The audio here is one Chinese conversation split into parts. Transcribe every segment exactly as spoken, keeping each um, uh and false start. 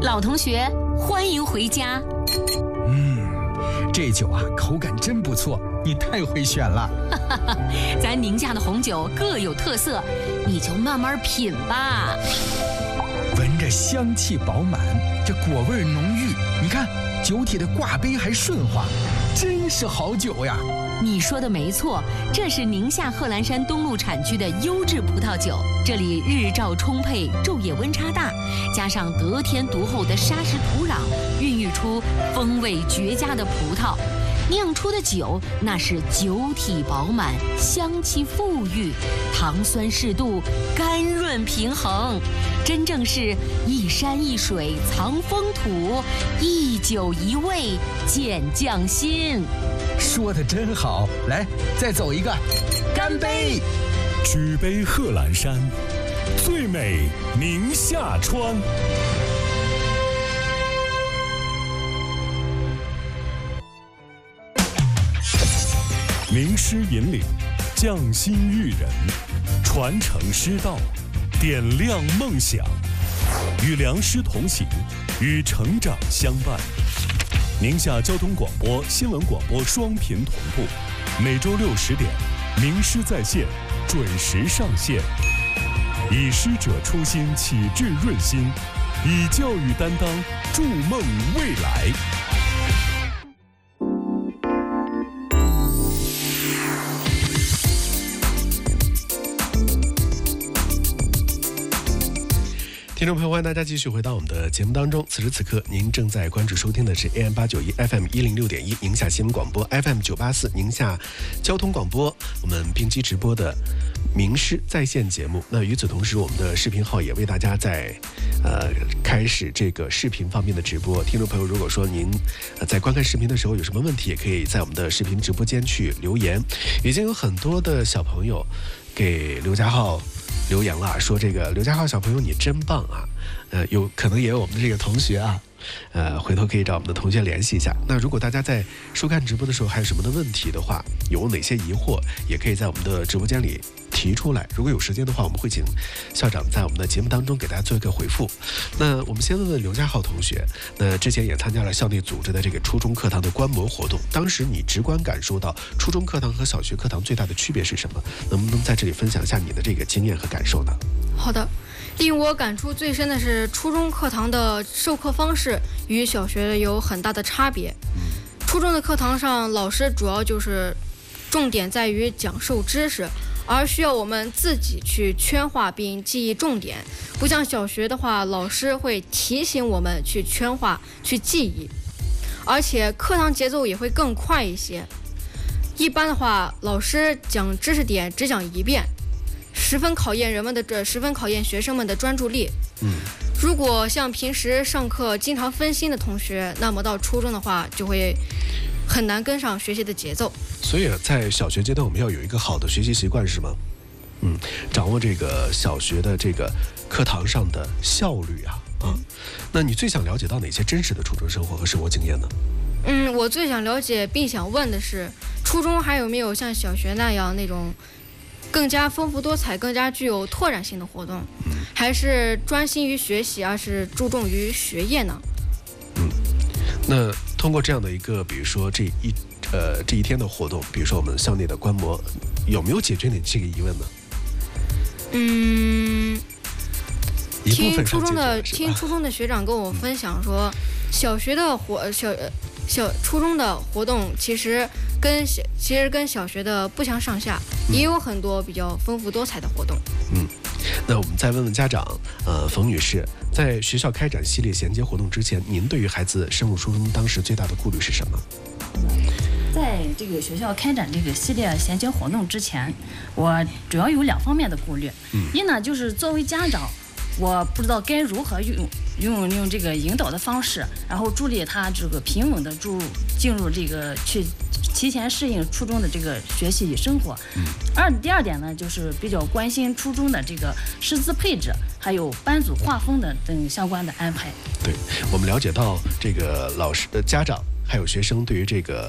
老同学，欢迎回家。 嗯，这酒啊，口感真不错，你太会选了。 咱宁夏的红酒各有特色，你就慢慢品吧。 闻着香气饱满，这果味浓郁，你看酒体的挂杯还顺滑，真是好酒呀。 你说的没错，这是宁夏贺兰山东路产区的优质葡萄酒。这里日照充沛，昼夜温差大，加上得天独厚的沙石土壤，孕育出风味绝佳的葡萄。酿出的酒那是酒体饱满，香气馥郁，糖酸适度，甘润平衡，真正是一山一水藏风土，一酒一味见匠心。 说的真好，来，再走一个，干杯！ 举杯贺兰山，最美宁夏川。名师引领，匠心育人，传承师道，点亮梦想，与良师同行，与成长相伴。宁夏交通广播、新闻广播双频同步，每周六十点，名师在线，准时上线。以师者初心，启智润心，以教育担当，筑梦未来。 听众朋友，欢迎大家继续回到我们的节目当中。此时此刻，您正在关注收听的是 A M 八九一 F M 一零六点一宁夏新闻广播 F M 九八四宁夏交通广播，我们并机直播的名师在线节目。那与此同时，我们的视频号也为大家在呃开始这个视频方面的直播。听众朋友，如果说您、呃、在观看视频的时候有什么问题，也可以在我们的视频直播间去留言。已经有很多的小朋友给刘家浩留言了，说这个刘家浩小朋友你真棒啊，呃，有可能也有我们的这个同学啊，呃，回头可以找我们的同学联系一下。那如果大家在收看直播的时候还有什么的问题的话，有哪些疑惑，也可以在我们的直播间里提出来。如果有时间的话，我们会请校长在我们的节目当中给大家做一个回复。那我们先问问刘家浩同学，那之前也参加了校内组织的这个初中课堂的观摩活动，当时你直观感受到初中课堂和小学课堂最大的区别是什么？能不能在这里分享一下你的这个经验和感受呢？ 好的，令我感触最深的是初中课堂的授课方式与小学有很大的差别。初中的课堂上，老师主要就是重点在于讲授知识，而需要我们自己去圈化并记忆重点，不像小学的话，老师会提醒我们去圈化、去记忆，而且课堂节奏也会更快一些。一般的话，老师讲知识点只讲一遍，十分考验人们的这十分考验学生们的专注力。 嗯， 如果像平时上课经常分心的同学，那么到初中的话就会很难跟上学习的节奏。 所以在小学阶段，我们要有一个好的学习习惯，是吗？嗯，掌握这个小学的这个课堂上的效率啊啊。那你最想了解到哪些真实的初中生活和生活经验呢？ 嗯，我最想了解并想问的是，初中还有没有像小学那样那种更加丰富多彩、更加具有拓展性的活动，还是专心于学习，而是注重于学业呢？ 嗯，那通过这样的一个，比如说这一呃这一天的活动，比如说我们校内的观摩，有没有解决你这个疑问呢？ 嗯，听初中的听初中的学长跟我分享说，嗯、小学的活小小初中的活动其实跟小其实跟小学的不相上下，嗯、也有很多比较丰富多彩的活动。 嗯，那我们再问问家长，呃，冯女士，在学校开展系列衔接活动之前，您对于孩子升入初中当时最大的顾虑是什么？ 在这个学校开展这个系列衔接活动之前，我主要有两方面的顾虑。嗯，一呢就是作为家长，我不知道该如何用用用这个引导的方式，然后助力他这个平稳的注入进入这个去提前适应初中的这个学习与生活。嗯，二第二点呢，就是比较关心初中的这个师资配置，还有班组划分的等相关的安排。 对，我们了解到这个老师、呃、家长还有学生对于这个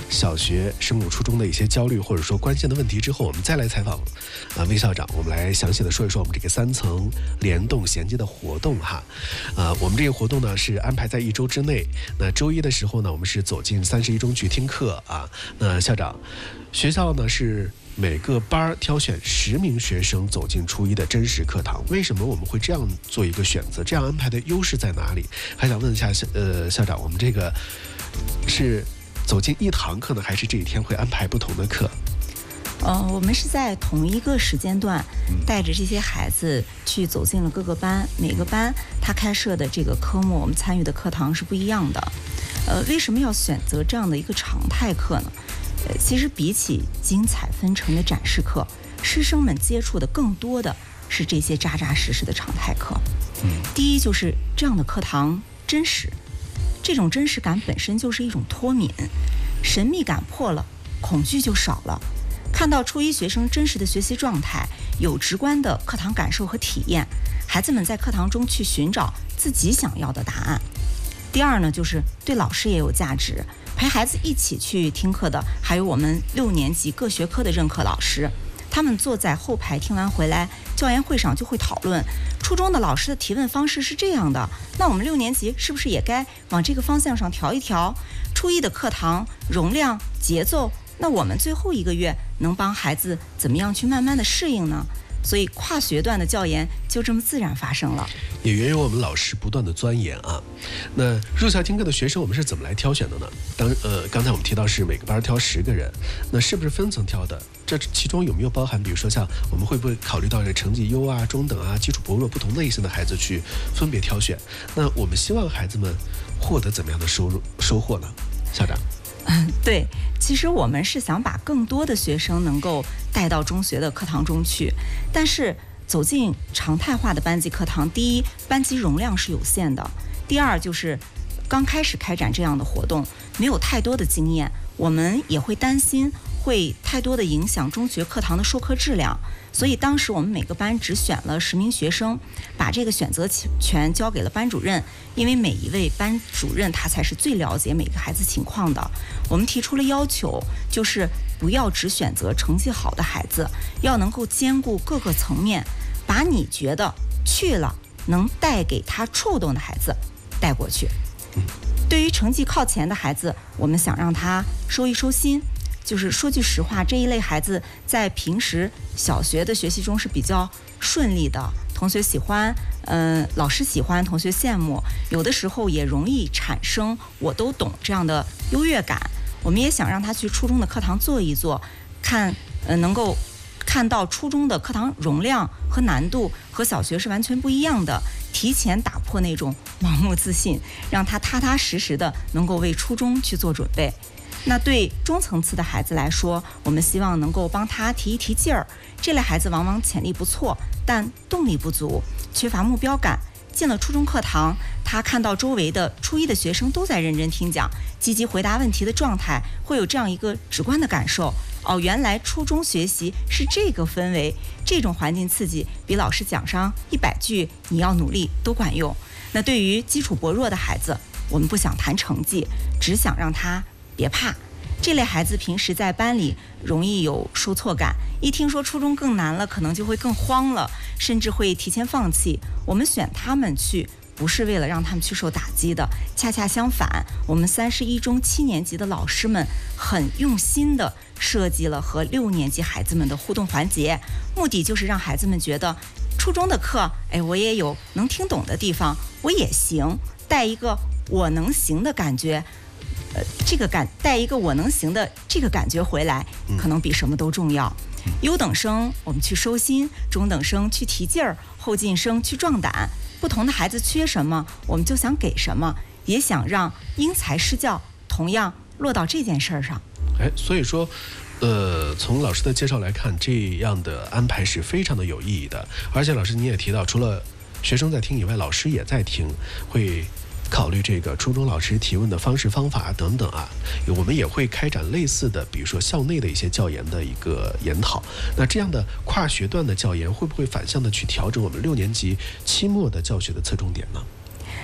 小学、升入初中的一些焦虑或者说关心的问题之后，我们再来采访啊魏校长，我们来详细的说一说我们这个三层联动衔接的活动哈。啊，我们这个活动呢是安排在一周之内。那周一的时候呢，我们是走进三十一中去听课啊。那校长，学校呢是每个班挑选十名学生走进初一的真实课堂，为什么我们会这样做一个选择？这样安排的优势在哪里？还想问一下，呃，校长，我们这个是走进一堂课呢，还是这一天会安排不同的课？ 呃，我们是在同一个时间段，带着这些孩子去走进了各个班，每个班他开设的这个科目，我们参与的课堂是不一样的。呃，为什么要选择这样的一个常态课呢？呃，其实比起精彩纷呈的展示课，师生们接触的更多的是这些扎扎实实的常态课。嗯，第一就是这样的课堂真实，这种真实感本身就是一种脱敏，神秘感破了，恐惧就少了。看到初一学生真实的学习状态，有直观的课堂感受和体验，孩子们在课堂中去寻找自己想要的答案。第二呢，就是对老师也有价值，陪孩子一起去听课的还有我们六年级各学科的任课老师，他们坐在后排听完回来，教研会上就会讨论，初中的老师的提问方式是这样的，那我们六年级是不是也该往这个方向上调一调？初一的课堂容量、节奏，那我们最后一个月能帮孩子怎么样去慢慢的适应呢？所以跨学段的教研就这么自然发生了， 也源于我们老师不断的钻研啊。那入校听课的学生我们是怎么来挑选的呢？当呃刚才我们提到是每个班挑十个人，那是不是分层挑的？这其中有没有包含比如说像我们会不会考虑到这成绩优啊、中等啊、基础薄弱不同类型的孩子去分别挑选？那我们希望孩子们获得怎么样的收入收获呢？校长。 嗯，对，其实我们是想把更多的学生能够带到中学的课堂中去，但是走进常态化的班级课堂，第一，班级容量是有限的；第二，就是刚开始开展这样的活动，没有太多的经验，我们也会担心会太多的影响中学课堂的授课质量。所以当时我们每个班只选了十名学生，把这个选择权交给了班主任，因为每一位班主任他才是最了解每个孩子情况的。我们提出了要求，就是不要只选择成绩好的孩子，要能够兼顾各个层面，把你觉得去了能带给他触动的孩子带过去。对于成绩靠前的孩子，我们想让他收一收心。就是说句实话，这一类孩子在平时小学的学习中是比较顺利的，同学喜欢，嗯、呃，老师喜欢，同学羡慕，有的时候也容易产生我都懂这样的优越感。我们也想让他去初中的课堂做一做，看，呃，能够看到初中的课堂容量和难度和小学是完全不一样的，提前打破那种盲目自信，让他踏踏实实的能够为初中去做准备。那对中层次的孩子来说，我们希望能够帮他提一提劲儿。这类孩子往往潜力不错，但动力不足，缺乏目标感。进了初中课堂，他看到周围的初一的学生都在认真听讲，积极回答问题的状态，会有这样一个直观的感受。哦，原来初中学习是这个氛围，这种环境刺激比老师讲上一百句你要努力都管用。那对于基础薄弱的孩子，我们不想谈成绩，只想让他别怕，这类孩子平时在班里容易有受挫感，一听说初中更难了，可能就会更慌了，甚至会提前放弃。我们选他们去，不是为了让他们去受打击的，恰恰相反，我们三十一中七年级的老师们很用心的设计了和六年级孩子们的互动环节，目的就是让孩子们觉得初中的课，哎，我也有能听懂的地方，我也行，带一个我能行的感觉。呃，这个感带一个我能行的这个感觉回来，可能比什么都重要。优等生我们去收心，中等生去提劲儿，后进生去壮胆。不同的孩子缺什么，我们就想给什么，也想让因材施教，同样落到这件事儿上。 哎，所以说，呃，从老师的介绍来看，这样的安排是非常的有意义的。而且老师你也提到，除了学生在听以外，老师也在听，会考虑这个初中老师提问的方式方法等等啊，我们也会开展类似的，比如说校内的一些教研的一个研讨。那这样的跨学段的教研会不会反向的去调整我们六年级期末的教学的侧重点呢？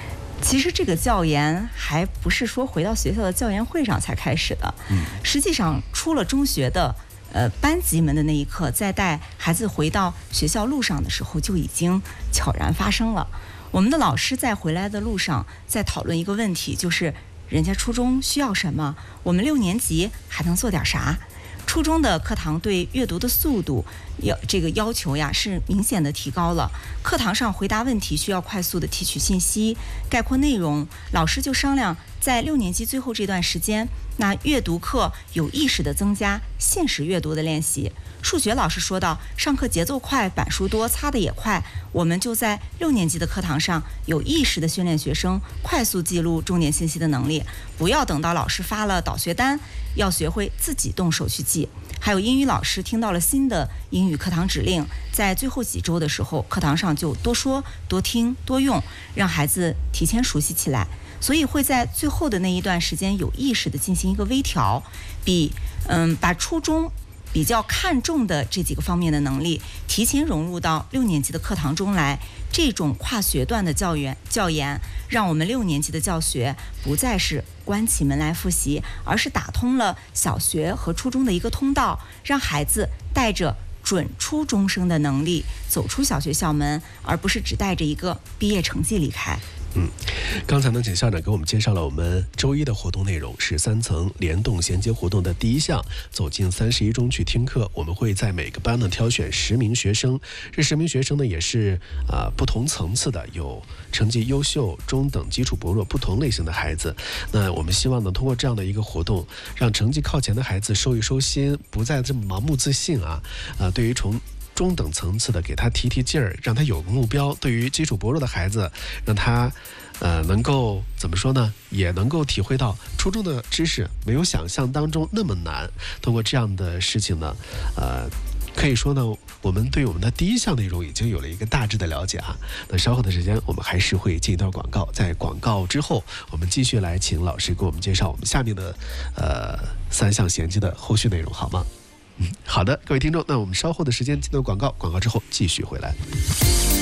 其实这个教研还不是说回到学校的教研会上才开始的，嗯，实际上出了中学的呃班级门的那一刻，在带孩子回到学校路上的时候，就已经悄然发生了。我们的老师在回来的路上在讨论一个问题，就是人家初中需要什么，我们六年级还能做点啥。初中的课堂对阅读的速度要这个要求呀是明显的提高了，课堂上回答问题需要快速的提取信息、概括内容。老师就商量在六年级最后这段时间，那阅读课有意识的增加现实阅读的练习。数学老师说到，上课节奏快，板书多，擦的也快，我们就在六年级的课堂上有意识的训练学生快速记录重点信息的能力，不要等到老师发了导学单，要学会自己动手去记。还有英语老师听到了新的英语课堂指令，在最后几周的时候，课堂上就多说多听多用，让孩子提前熟悉起来。所以会在最后的那一段时间有意识的进行一个微调，比嗯把初中比较看重的这几个方面的能力提前融入到六年级的课堂中来。这种跨学段的教员教研，让我们六年级的教学不再是关起门来复习，而是打通了小学和初中的一个通道，让孩子带着准初中生的能力走出小学校门，而不是只带着一个毕业成绩离开。 嗯，刚才呢，请校长给我们介绍了我们周一的活动内容是三层联动衔接活动的第一项，走进三十一中去听课。我们会在每个班呢挑选十名学生，这十名学生呢也是啊、呃、不同层次的，有成绩优秀、中等、基础薄弱不同类型的孩子。那我们希望呢，通过这样的一个活动，让成绩靠前的孩子收一收心，不再这么盲目自信啊啊、呃，对于从中等层次的给他提提劲儿，让他有个目标。对于基础薄弱的孩子，让他呃能够怎么说呢，也能够体会到初中的知识没有想象当中那么难。通过这样的事情呢，呃可以说呢，我们对我们的第一项内容已经有了一个大致的了解啊。那稍后的时间我们还是会进一段广告，在广告之后我们继续来请老师给我们介绍我们下面的呃三项衔接的后续内容，好吗？嗯，好的，各位听众，那我们稍后的时间进入广告，广告之后继续回来。